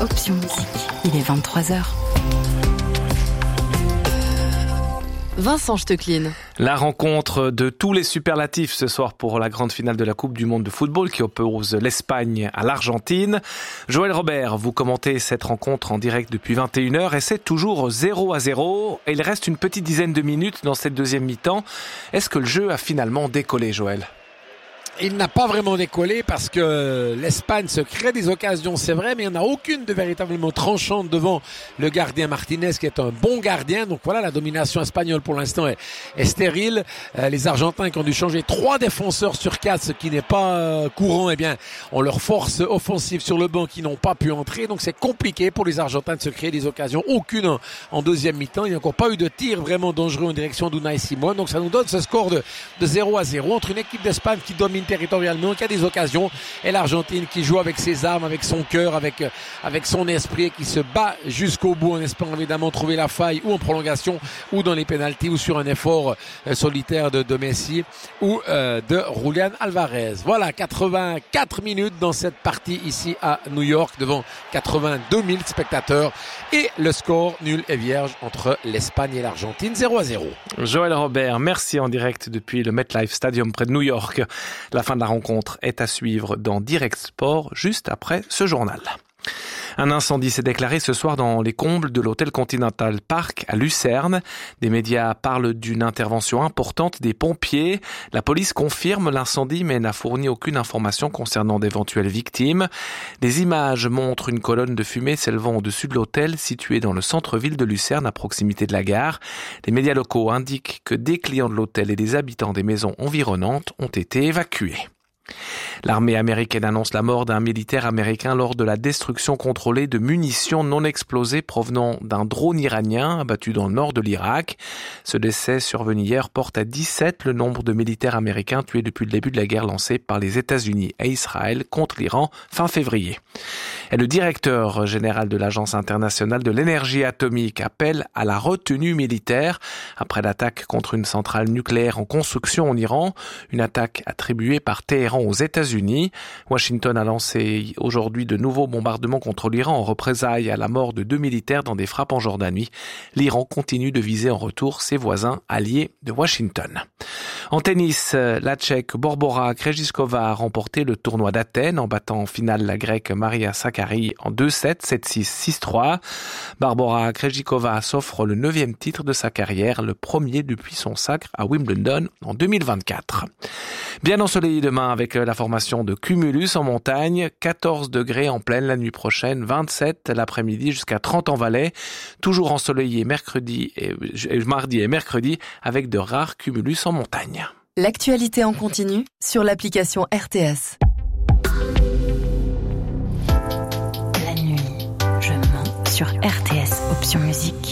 Option Musique. Il est 23h. Vincent Stecklin. La rencontre de tous les superlatifs ce soir pour la grande finale de la Coupe du Monde de football qui oppose l'Espagne à l'Argentine. Joël Robert, vous commentez cette rencontre en direct depuis 21h et c'est toujours 0-0. Et il reste une petite dizaine de minutes dans cette deuxième mi-temps. Est-ce que le jeu a finalement décollé, Joël ? Il n'a pas vraiment décollé parce que l'Espagne se crée des occasions, c'est vrai, mais il n'y en a aucune de véritablement tranchante devant le gardien Martinez qui est un bon gardien. Donc voilà, la domination espagnole pour l'instant est stérile. Les Argentins qui ont dû changer 3 défenseurs sur 4, ce qui n'est pas courant, eh bien, on leur force offensive sur le banc qui n'ont pas pu entrer. Donc c'est compliqué pour les Argentins de se créer des occasions. Aucune en deuxième mi-temps. Il n'y a encore pas eu de tir vraiment dangereux en direction d'Unai Simón. Donc ça nous donne ce score de 0-0 entre une équipe d'Espagne qui domine territorialement, qui a des occasions, et l'Argentine qui joue avec ses armes, avec son cœur, avec son esprit, et qui se bat jusqu'au bout en espérant évidemment trouver la faille ou en prolongation ou dans les pénaltys ou sur un effort solitaire de Messi ou de Julián Álvarez. Voilà, 84 minutes dans cette partie ici à New York devant 82 000 spectateurs et le score nul et vierge entre l'Espagne et l'Argentine, 0-0. Joël Robert, merci en direct depuis le MetLife Stadium près de New York. La fin de la rencontre est à suivre dans Direct Sport juste après ce journal. Un incendie s'est déclaré ce soir dans les combles de l'hôtel Continental Park à Lucerne. Des médias parlent d'une intervention importante des pompiers. La police confirme l'incendie mais n'a fourni aucune information concernant d'éventuelles victimes. Des images montrent une colonne de fumée s'élevant au-dessus de l'hôtel situé dans le centre-ville de Lucerne à proximité de la gare. Les médias locaux indiquent que des clients de l'hôtel et des habitants des maisons environnantes ont été évacués. L'armée américaine annonce la mort d'un militaire américain lors de la destruction contrôlée de munitions non explosées provenant d'un drone iranien abattu dans le nord de l'Irak. Ce décès survenu hier porte à 17 le nombre de militaires américains tués depuis le début de la guerre lancée par les États-Unis et Israël contre l'Iran fin février. Et le directeur général de l'Agence internationale de l'énergie atomique appelle à la retenue militaire après l'attaque contre une centrale nucléaire en construction en Iran, une attaque attribuée par Téhéran aux États-Unis. Washington a lancé aujourd'hui de nouveaux bombardements contre l'Iran en représailles à la mort de 2 militaires dans des frappes en Jordanie. L'Iran continue de viser en retour ses voisins alliés de Washington. En tennis, la Tchèque Barbora Krejcikova a remporté le tournoi d'Athènes en battant en finale la Grecque Maria Sakkari en 2-7, 7-6, 6-3. Barbora Krejcikova s'offre le 9e titre de sa carrière, le premier depuis son sacre à Wimbledon en 2024. Bien ensoleillé demain avec la formation de cumulus en montagne, 14 degrés en pleine la nuit prochaine, 27 l'après-midi jusqu'à 30 en Valais, toujours ensoleillé mardi et mercredi avec de rares cumulus en montagne. L'actualité en continu sur l'application RTS. La nuit, je mens sur RTS Option Musique.